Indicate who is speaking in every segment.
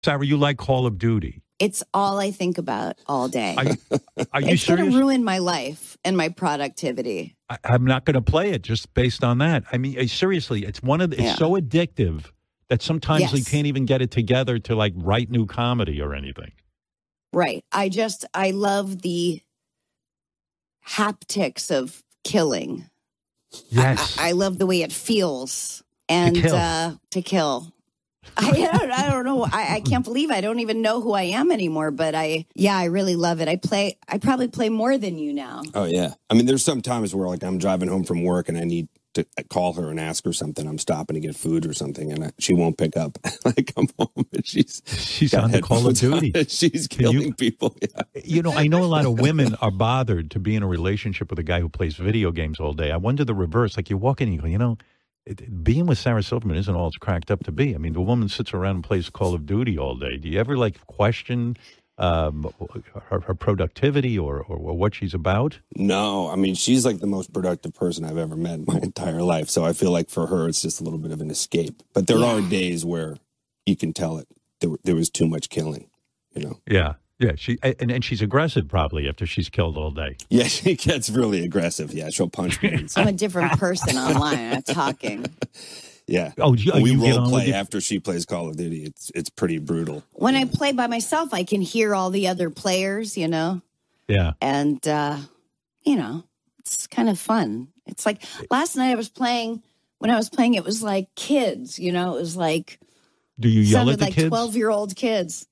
Speaker 1: Sarah, you like Call of Duty.
Speaker 2: It's all I think about all day.
Speaker 1: Are you
Speaker 2: it's
Speaker 1: serious?
Speaker 2: going to ruin my life and my productivity.
Speaker 1: I'm not going to play it just based on that. I mean, seriously, it's it's so addictive that sometimes you can't even get it together to like write new comedy or anything.
Speaker 2: Right. I love the haptics of killing.
Speaker 1: Yes.
Speaker 2: I love the way it feels and to kill. I don't know. I can't believe I don't even know who I am anymore, but I really love it. I probably play more than you now.
Speaker 3: Oh yeah. I mean, there's some times where like I'm driving home from work and I need to call her and ask her something. I'm stopping to get food or something and she won't pick up. I come home and she's
Speaker 1: on the Call of Duty.
Speaker 3: She's killing people. Yeah.
Speaker 1: You know, I know a lot of women are bothered to be in a relationship with a guy who plays video games all day. I wonder the reverse. Like you walk in and you go, being with Sarah Silverman isn't all it's cracked up to be. I mean, the woman sits around and plays Call of Duty all day. Do you ever like question her productivity or what she's about?
Speaker 3: No, I mean, she's like the most productive person I've ever met in my entire life. So I feel like for her, it's just a little bit of an escape. But there are days where you can tell it. There was too much killing, you know?
Speaker 1: Yeah. Yeah, and she's aggressive probably after she's killed all day.
Speaker 3: Yeah, she gets really aggressive. Yeah, she'll punch me.
Speaker 2: I'm a different person online. I'm talking.
Speaker 3: Yeah.
Speaker 1: Oh,
Speaker 3: we role play after she plays Call of Duty. It's pretty brutal.
Speaker 2: When I play by myself, I can hear all the other players, you know?
Speaker 1: Yeah.
Speaker 2: And, you know, it's kind of fun. It's like last night when I was playing, it was like kids, you know? It was like...
Speaker 1: Do you yell at the
Speaker 2: like
Speaker 1: kids?
Speaker 2: 12-year-old kids.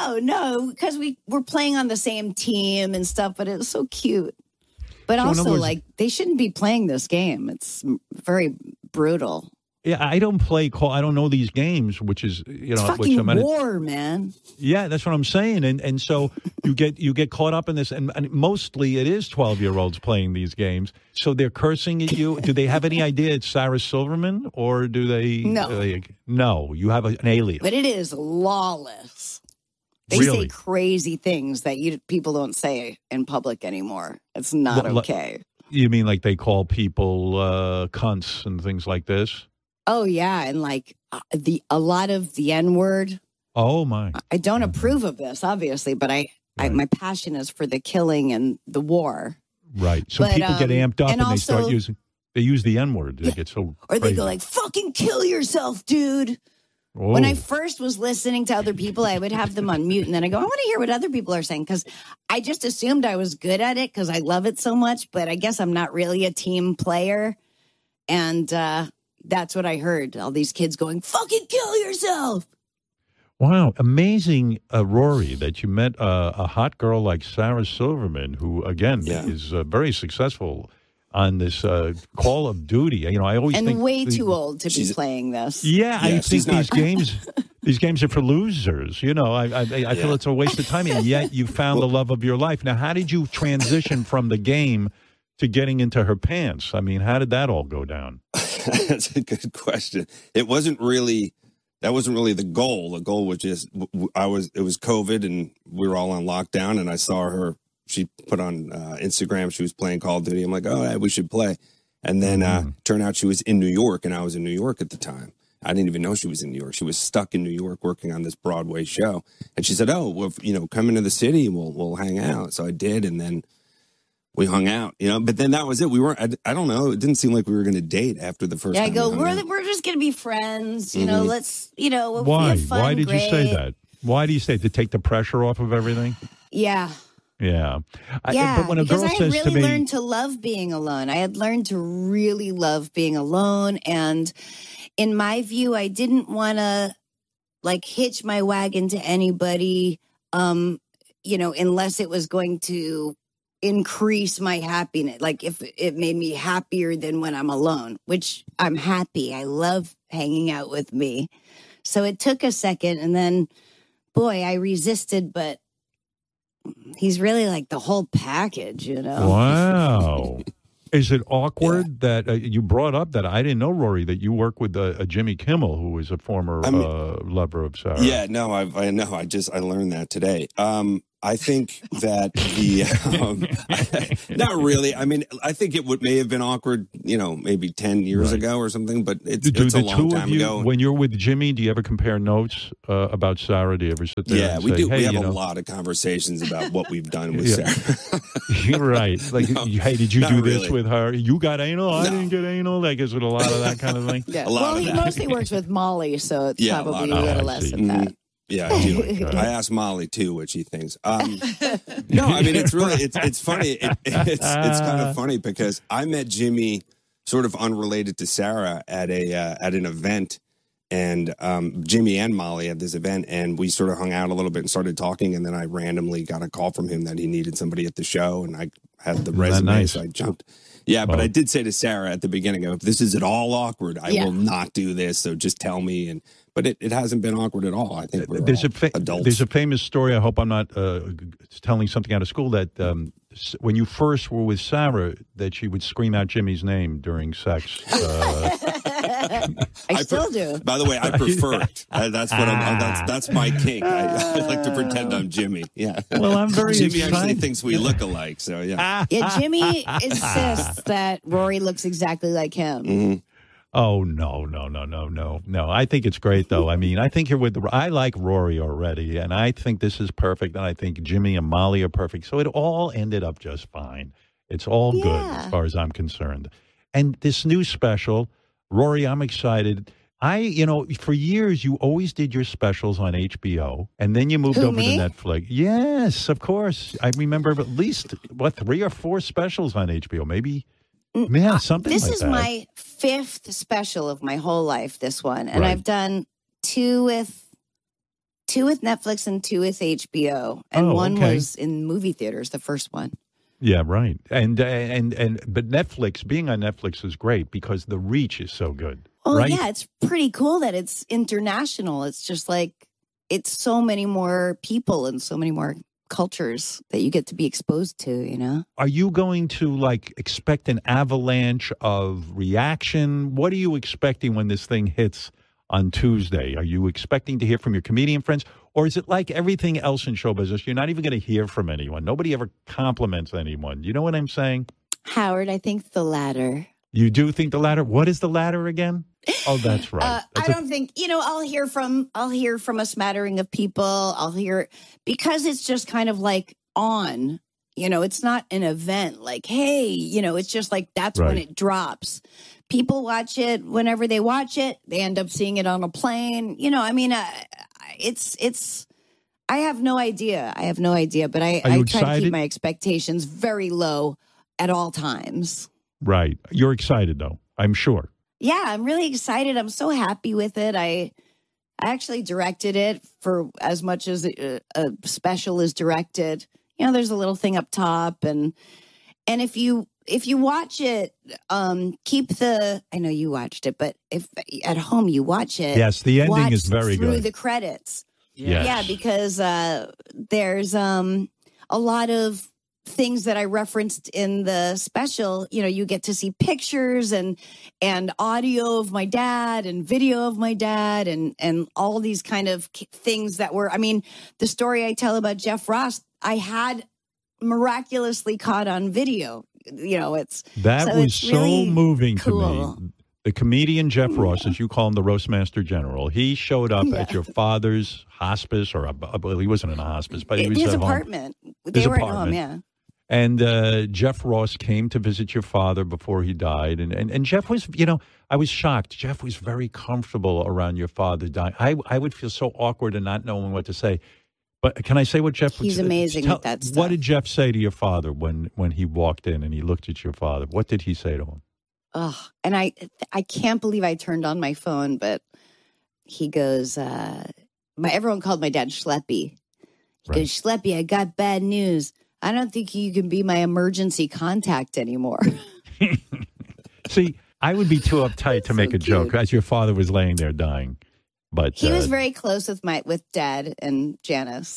Speaker 2: No, because we were playing on the same team and stuff, but it was so cute. But so also, like, they shouldn't be playing this game. It's very brutal.
Speaker 1: Yeah, I don't know these games, which is, you know,
Speaker 2: it's fucking war, man.
Speaker 1: Yeah, that's what I'm saying. And so you get caught up in this, and mostly it is 12-year-olds playing these games. So they're cursing at you. Do they have any idea it's Sarah Silverman, or do they?
Speaker 2: No.
Speaker 1: No, you have an alias.
Speaker 2: But it is lawless. They
Speaker 1: really?
Speaker 2: say crazy things that people don't say in public anymore. It's not okay.
Speaker 1: You mean like they call people cunts and things like this?
Speaker 2: Oh, yeah. And like a lot of the N-word.
Speaker 1: Oh, my.
Speaker 2: I don't approve of this, obviously, but my passion is for the killing and the war.
Speaker 1: Right. So people get amped up and they use the N-word. They get so
Speaker 2: Or they
Speaker 1: crazy.
Speaker 2: go like, fucking kill yourself, dude.
Speaker 1: Oh.
Speaker 2: When I first was listening to other people, I would have them on mute. And then I go, I want to hear what other people are saying. Because I just assumed I was good at it because I love it so much. But I guess I'm not really a team player. And that's what I heard. All these kids going, fucking kill yourself.
Speaker 1: Wow. Amazing, Rory, that you met a hot girl like Sarah Silverman, who, again, is very successful on this Call of Duty. You know, I always think...
Speaker 2: And way too old to be playing this.
Speaker 1: Yeah, I think these games are for losers. You know, I feel it's a waste of time, and yet you found the love of your life. Now, how did you transition from the game to getting into her pants? I mean, how did that all go down?
Speaker 3: That's a good question. That wasn't really the goal. The goal was just, it was COVID and we were all on lockdown, and I saw her, she put on Instagram, she was playing Call of Duty. I'm like, oh, yeah, we should play. And then turned out she was in New York, and I was in New York at the time. I didn't even know she was in New York. She was stuck in New York working on this Broadway show. And she said, oh, well, come into the city, we'll hang out. So I did, and then we hung out, you know, but then that was it. We weren't, I don't know. It didn't seem like we were going to date after the first time.
Speaker 2: I go, we're just going to be friends. You know, let's,
Speaker 1: Why? Why did you say that? Why do you say to take the pressure off of everything?
Speaker 2: Yeah.
Speaker 1: Yeah.
Speaker 2: But
Speaker 1: when a girl says
Speaker 2: really
Speaker 1: to me,
Speaker 2: learned to love being alone. I had learned to really love being alone. And in my view, I didn't want to like hitch my wagon to anybody, unless it was going to increase my happiness. Like if it made me happier than when I'm alone, which I'm happy. I love hanging out with me. So it took a second, and then, boy, I resisted, but he's really like the whole package, you know?
Speaker 1: Wow. Is it awkward that you brought up that I didn't know, Rory, that you work with Jimmy Kimmel, who is a former lover of Sarah?
Speaker 3: Yeah, no, I know. I learned that today. I think that not really. I mean, I think it may have been awkward, maybe 10 years ago or something, but it's a long time ago.
Speaker 1: When you're with Jimmy, do you ever compare notes about Sarah? Do you ever sit there?
Speaker 3: Yeah,
Speaker 1: and
Speaker 3: we
Speaker 1: say,
Speaker 3: do.
Speaker 1: Hey,
Speaker 3: we have a lot of conversations about what we've done with Sarah.
Speaker 1: You're right. Like, hey, did you do this
Speaker 3: really.
Speaker 1: with her? You got anal? I didn't get anal. Like, is it a lot of that kind of thing?
Speaker 2: Yeah. Well, he mostly works with Molly, so it's probably a little less of that.
Speaker 3: Yeah, I do. I asked Molly too what she thinks. No, I mean it's really it's funny. It's kind of funny because I met Jimmy sort of unrelated to Sarah at an event, and Jimmy and Molly at this event, and we sort of hung out a little bit and started talking, and then I randomly got a call from him that he needed somebody at the show, and I had the resume, so I jumped. Yeah, but I did say to Sarah at the beginning, if this is at all awkward, I will not do this. So just tell me. But it hasn't been awkward at all. I think we're adults.
Speaker 1: There's a famous story. I hope I'm not telling something out of school that when you first were with Sarah, that she would scream out Jimmy's name during sex.
Speaker 2: I still do.
Speaker 3: By the way, I prefer it. That's my kink. I like to pretend I'm Jimmy. Yeah.
Speaker 1: Well, I'm very
Speaker 3: Jimmy
Speaker 1: excited.
Speaker 3: actually thinks we look alike. So yeah.
Speaker 2: Yeah, Jimmy insists that Rory looks exactly like him.
Speaker 3: Mm-hmm.
Speaker 1: Oh, no. I think it's great, though. I mean, I think I like Rory already, and I think this is perfect, and I think Jimmy and Molly are perfect. So it all ended up just fine. It's all good as far as I'm concerned. And this new special, Rory, I'm excited. For years, you always did your specials on HBO, and then you moved over to Netflix. Yes, of course. I remember at least, 3 or 4 specials on HBO, maybe. Yeah, something like that.
Speaker 2: This is my 5th special of my whole life, this one. And I've done 2 with Netflix and 2 with HBO. And one was in movie theaters, the first one.
Speaker 1: Yeah, right. And but Netflix, being on Netflix is great because the reach is so good.
Speaker 2: Oh,
Speaker 1: right?
Speaker 2: Yeah, it's pretty cool that it's international. It's just like, it's so many more people and so many more cultures that you get to be exposed to,
Speaker 1: Are you going to expect an avalanche of reaction? What are you expecting when this thing hits on Tuesday? Are you expecting to hear from your comedian friends? Or is it like everything else in show business? You're not even going to hear from anyone. Nobody ever compliments anyone. You know what I'm saying?
Speaker 2: Howard, I think the latter.
Speaker 1: You do think the latter? What is the latter again? Oh, that's right.
Speaker 2: I don't think, I'll hear from a smattering of people. I'll hear, because it's just kind of like on, it's not an event like, hey, it's just like, that's when it drops. People watch it whenever they watch it. They end up seeing it on a plane. I have no idea. But I try to keep my expectations very low at all times.
Speaker 1: Right. You're excited though, I'm sure.
Speaker 2: Yeah, I'm really excited. I'm so happy with it. I actually directed it for as much as a special is directed. There's a little thing up top, and if you watch it, I know you watched it, but if at home you watch it,
Speaker 1: yes, the ending is very good
Speaker 2: through the credits.
Speaker 1: Yes.
Speaker 2: Yeah, because there's a lot of things that I referenced in the special. You get to see pictures and audio of my dad and video of my dad and all these kind of things that were, the story I tell about Jeff Ross, I had miraculously caught on video. Was so really moving
Speaker 1: to me. The comedian Jeff Ross, as you call him, the Roastmaster General, he showed up at your father's hospice, or well, he wasn't in a hospice, but he was
Speaker 2: his
Speaker 1: at
Speaker 2: apartment.
Speaker 1: Home.
Speaker 2: They were at home, yeah.
Speaker 1: And Jeff Ross came to visit your father before he died. And Jeff was, I was shocked. Jeff was very comfortable around your father dying. I would feel so awkward and not knowing what to say. But can I say what Jeff was?
Speaker 2: He's amazing with that stuff.
Speaker 1: What did Jeff say to your father when he walked in and he looked at your father? What did he say to him?
Speaker 2: Oh, and I can't believe I turned on my phone, but he goes, everyone called my dad Schleppy. He goes, Schleppy, I got bad news. I don't think you can be my emergency contact anymore.
Speaker 1: See, I would be too uptight to make a joke as your father was laying there dying. But
Speaker 2: he was very close with Dad and Janice.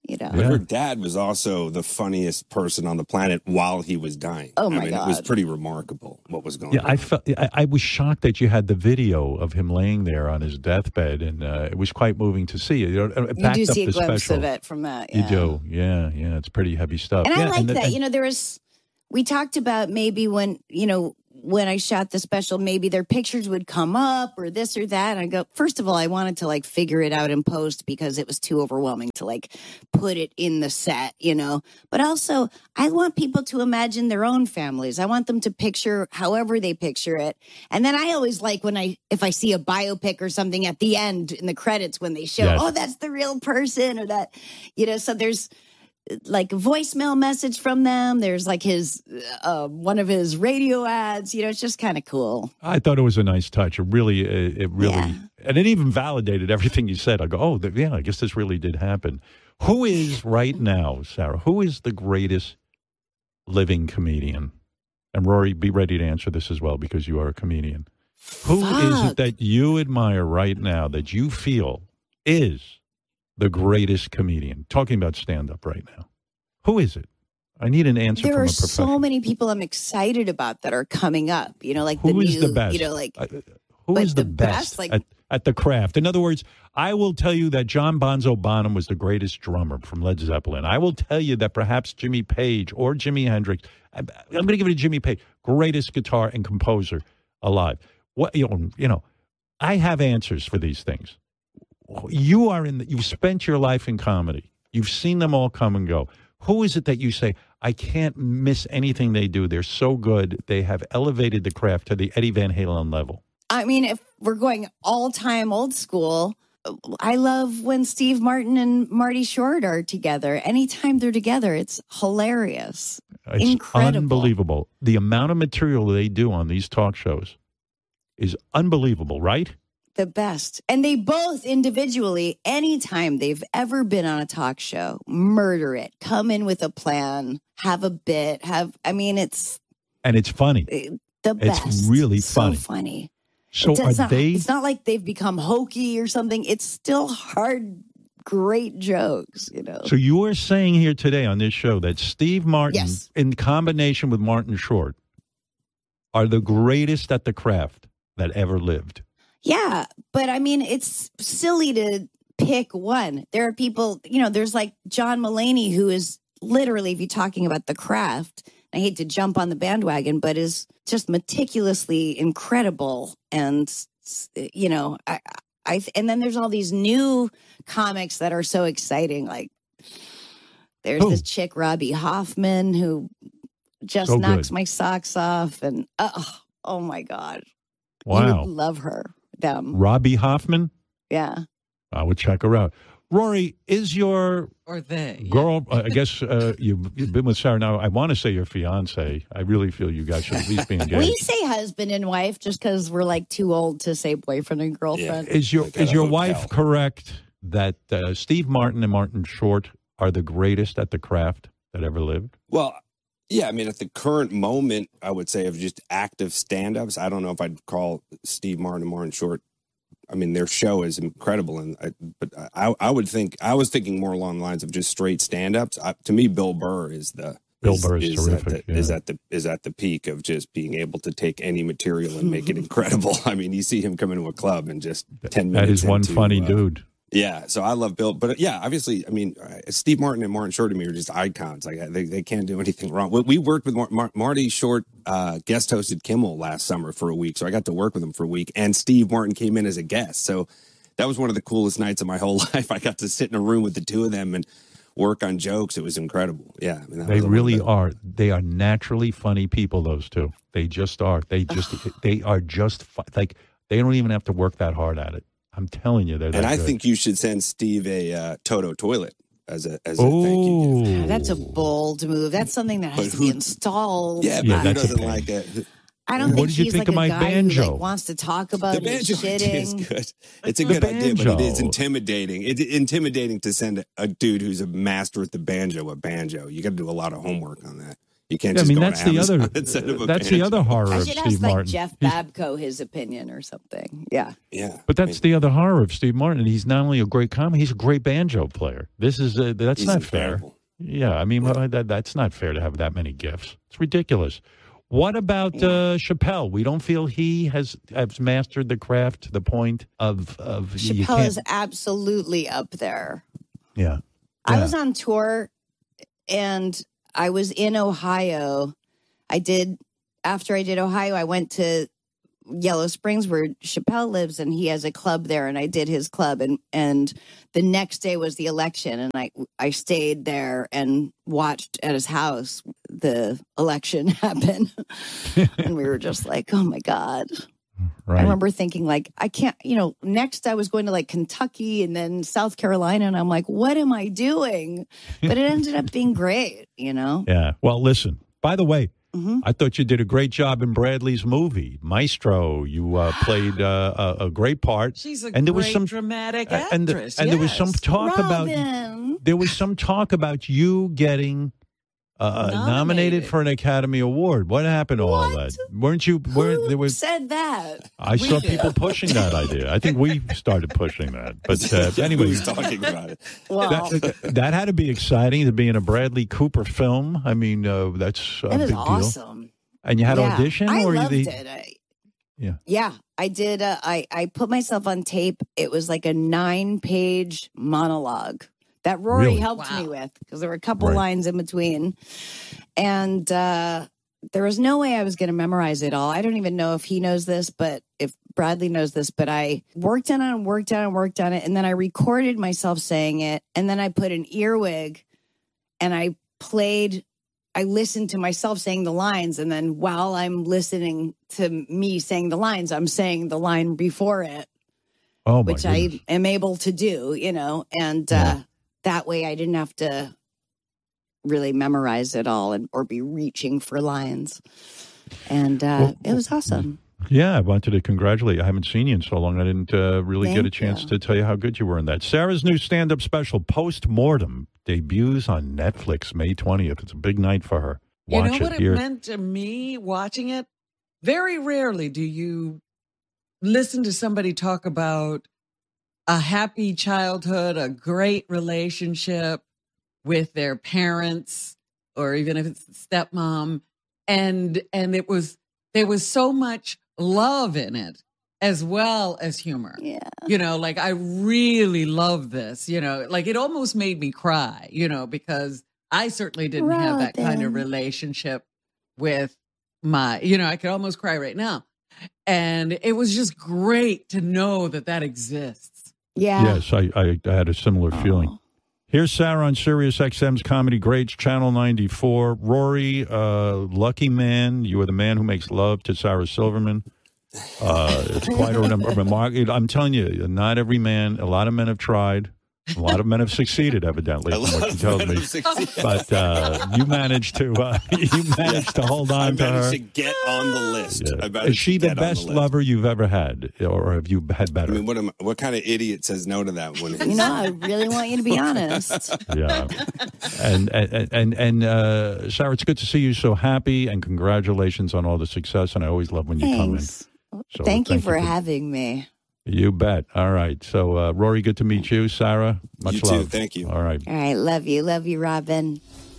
Speaker 2: you know.
Speaker 3: But her dad was also the funniest person on the planet while he was dying.
Speaker 2: Oh, my
Speaker 3: God. It was
Speaker 2: God.
Speaker 3: pretty remarkable what was going on.
Speaker 1: I was shocked that you had the video of him laying there on his deathbed, and it was quite moving to see it.
Speaker 2: You do see a glimpse of it from that. Yeah.
Speaker 1: You do. Yeah. It's pretty heavy stuff.
Speaker 2: And I like that. We talked about maybe when I shot the special, maybe their pictures would come up or this or that. And I go, first of all, I wanted to like figure it out in post because it was too overwhelming to like put it in the set, But also, I want people to imagine their own families. I want them to picture however they picture it. And then I always like if I see a biopic or something at the end in the credits when they show, oh, that's the real person or that, so there's like a voicemail message from them. There's like his one of his radio ads. It's just kind of cool.
Speaker 1: I thought it was a nice touch. It really, and it even validated everything you said. I go, oh, I guess this really did happen. Who is right now, Sarah? Who is the greatest living comedian? And Rory, be ready to answer this as well because you are a comedian. Who is it that you admire right now that you feel is the greatest comedian? Talking about stand-up right now. Who is it? I need an answer
Speaker 2: there
Speaker 1: from a
Speaker 2: are
Speaker 1: professional.
Speaker 2: so many people I'm excited about that are coming up. Like
Speaker 1: who
Speaker 2: the
Speaker 1: is
Speaker 2: new,
Speaker 1: the best? Who is the best at the craft? In other words, I will tell you that John Bonzo Bonham was the greatest drummer from Led Zeppelin. I will tell you that perhaps Jimmy Page or Jimi Hendrix, I'm going to give it to Jimmy Page, greatest guitar and composer alive. What I have answers for these things. You've spent your life in comedy. You've seen them all come and go. Who is it that you say, I can't miss anything they do? They're so good. They have elevated the craft to the Eddie Van Halen level.
Speaker 2: I mean, if we're going all-time old school, I love when Steve Martin and Marty Short are together. Anytime they're together, it's hilarious.
Speaker 1: It's incredible. Unbelievable. The amount of material they do on these talk shows is unbelievable, right?
Speaker 2: The best. And they both individually, anytime they've ever been on a talk show, murder it, come in with a plan, have a bit, it's...
Speaker 1: And it's funny.
Speaker 2: The best.
Speaker 1: It's really funny.
Speaker 2: So funny.
Speaker 1: So
Speaker 2: it's not like they've become hokey or something. It's still hard, great jokes,
Speaker 1: So you are saying here today on this show that Steve Martin, in combination with Martin Short, are the greatest at the craft that ever lived.
Speaker 2: Yeah, but it's silly to pick one. There are people, there's like John Mulaney, who is literally, if you're talking about the craft, I hate to jump on the bandwagon, but is just meticulously incredible. And, and then there's all these new comics that are so exciting. Like there's this chick, Robbie Hoffman, who just knocks my socks off. And, oh my God.
Speaker 1: Wow.
Speaker 2: You would love her. Them.
Speaker 1: Robbie Hoffman?
Speaker 2: Yeah.
Speaker 1: I would check her out. Rory, is your girl, I guess you've been with Sarah now, I want to say your fiance. I really feel you guys should at least be engaged.
Speaker 2: We say husband and wife just because we're like too old to say boyfriend and girlfriend.
Speaker 1: Yeah. Is your wife correct that Steve Martin and Martin Short are the greatest at the craft that ever lived?
Speaker 3: Well, yeah, at the current moment, I would say of just active stand-ups, I don't know if I'd call Steve Martin and Martin Short. Their show is incredible, but I would think I was thinking more along the lines of just straight stand-ups. To me, Bill Burr is
Speaker 1: terrific.
Speaker 3: Is at the peak of just being able to take any material and make it incredible. You see him come into a club and just 10 minutes.
Speaker 1: That is one funny dude.
Speaker 3: Yeah, so I love Bill, but obviously, Steve Martin and Martin Short to me are just icons. Like they can't do anything wrong. We worked with Marty Short, guest hosted Kimmel last summer for a week, so I got to work with him for a week. And Steve Martin came in as a guest, so that was one of the coolest nights of my whole life. I got to sit in a room with the two of them and work on jokes. It was incredible. Yeah,
Speaker 1: they really are. They are naturally funny people. Those two, they just are. They are just like they don't even have to work that hard at it. I'm telling you,
Speaker 3: and I think you should send Steve a Toto toilet as a thank you gift.
Speaker 2: Yeah, that's a bold move. That's something that has to be installed.
Speaker 3: Yeah, but who doesn't like it?
Speaker 2: I don't think
Speaker 1: what did you
Speaker 2: he's
Speaker 1: think
Speaker 2: like
Speaker 1: of my
Speaker 2: a guy
Speaker 1: banjo?
Speaker 2: Who wants to talk about
Speaker 3: the banjo idea is good. It's a
Speaker 1: the
Speaker 3: good idea, but it is
Speaker 1: banjo.
Speaker 3: intimidating. It's intimidating to send a dude who's a master at the banjo a banjo. You got to do a lot of homework on that. You can't
Speaker 1: I
Speaker 3: just
Speaker 1: mean,
Speaker 3: go
Speaker 1: that's
Speaker 3: to
Speaker 1: the
Speaker 3: Amazon
Speaker 1: other.
Speaker 3: and send him a
Speaker 1: That's the
Speaker 3: banjo.
Speaker 1: other horror
Speaker 2: I
Speaker 1: of
Speaker 2: should
Speaker 1: Steve
Speaker 2: ask like
Speaker 1: Martin.
Speaker 2: Jeff Babco his opinion or something. Yeah.
Speaker 3: Yeah.
Speaker 1: But that's the other horror of Steve Martin. He's not only a great comic, he's a great banjo player. This is that's
Speaker 3: He's
Speaker 1: not fair.
Speaker 3: incredible.
Speaker 1: Yeah, I mean that's not fair to have that many gifts. It's ridiculous. What about Chappelle? We don't feel he has mastered the craft to the point of you
Speaker 2: Chappelle
Speaker 1: can't-
Speaker 2: is absolutely up there.
Speaker 1: Yeah.
Speaker 2: I was on tour and I was in Ohio. After I did Ohio, I went to Yellow Springs where Chappelle lives and he has a club there and I did his club and the next day was the election and I stayed there and watched at his house the election happen. And we were just like, oh my God.
Speaker 1: Right.
Speaker 2: I remember thinking like, I can't, next I was going to like Kentucky and then South Carolina. And I'm like, what am I doing? But it ended up being great,
Speaker 1: Yeah. Well, listen, by the way, I thought you did a great job in Bradley's movie, Maestro. You played a great part.
Speaker 4: She's a
Speaker 1: and there
Speaker 4: great
Speaker 1: was some
Speaker 4: dramatic
Speaker 1: and
Speaker 4: actress.
Speaker 1: there was some talk
Speaker 2: Robin.
Speaker 1: about you getting nominated for an Academy Award. What happened to all that? Weren't you? There was
Speaker 2: said that?
Speaker 1: I saw people pushing that idea. I think we started pushing that. But anyway,
Speaker 3: Who's talking about it?
Speaker 2: Well,
Speaker 1: that had to be exciting to be in a Bradley Cooper film. I mean, that's a
Speaker 2: it was
Speaker 1: big deal.
Speaker 2: awesome.
Speaker 1: And you had
Speaker 2: Yeah.
Speaker 1: audition,
Speaker 2: I
Speaker 1: or
Speaker 2: loved
Speaker 1: you?
Speaker 2: it.
Speaker 1: Yeah.
Speaker 2: I did. I put myself on tape. It was like a 9-page monologue that Rory
Speaker 1: Really?
Speaker 2: helped me
Speaker 4: Wow.
Speaker 2: with because there were a couple
Speaker 1: Right.
Speaker 2: lines in between, and there was no way I was going to memorize it all. I don't even know if he knows this, but if Bradley knows this, but I worked on it, and then I recorded myself saying it, and then I put an earwig, and I listened to myself saying the lines, and then while I'm listening to me saying the lines, I'm saying the line before it,
Speaker 1: Oh my
Speaker 2: which
Speaker 1: goodness.
Speaker 2: I am able to do, and that way I didn't have to really memorize it all or be reaching for lines. And it was awesome.
Speaker 1: Yeah, I wanted to congratulate you. I haven't seen you in so long. I didn't really get a
Speaker 2: Thank
Speaker 1: chance
Speaker 2: you.
Speaker 1: to tell you how good you were in that. Sarah's new stand-up special, Post-Mortem, debuts on Netflix May 20th. It's a big night for her. Watch
Speaker 4: You know what it
Speaker 1: here.
Speaker 4: meant to me watching it? Very rarely do you listen to somebody talk about a happy childhood, a great relationship with their parents, or even if it's stepmom. And there was so much love in it as well as humor.
Speaker 2: Yeah.
Speaker 4: Like I really love this, like it almost made me cry, because I certainly didn't have that kind of
Speaker 2: Robin.
Speaker 4: relationship with my, I could almost cry right now. And it was just great to know that exists.
Speaker 2: Yeah.
Speaker 1: Yes, I had a similar feeling.
Speaker 2: Oh.
Speaker 1: Here's Sarah on Sirius XM's Comedy Greats, Channel 94. Rory, lucky man. You are the man who makes love to Sarah Silverman. It's quite a remark. I'm telling you, not every man, a lot of men have tried. A lot of men have succeeded, evidently,
Speaker 3: A
Speaker 1: from
Speaker 3: lot
Speaker 1: what you
Speaker 3: of
Speaker 1: told
Speaker 3: men
Speaker 1: me.
Speaker 3: have succeeded.
Speaker 1: But you managed to hold
Speaker 3: I
Speaker 1: on to her.
Speaker 3: managed to get on the list.
Speaker 1: Yeah.
Speaker 3: I managed
Speaker 1: Is she
Speaker 3: to
Speaker 1: the
Speaker 3: get on
Speaker 1: best
Speaker 3: list.
Speaker 1: lover you've ever had, or have you had better?
Speaker 3: I mean, what kind of idiot says no to that one?
Speaker 2: I really want you to be honest.
Speaker 1: Yeah, and Sarah, it's good to see you so happy, and congratulations on all the success. And I always love when you come in.
Speaker 2: Thanks.
Speaker 1: So
Speaker 2: Thank you for having me.
Speaker 1: You bet. All right. So, Rory, good to meet you. Sarah, much
Speaker 3: You
Speaker 1: love.
Speaker 3: too. Thank you.
Speaker 1: All right.
Speaker 2: All right. Love you. Love you, Robin.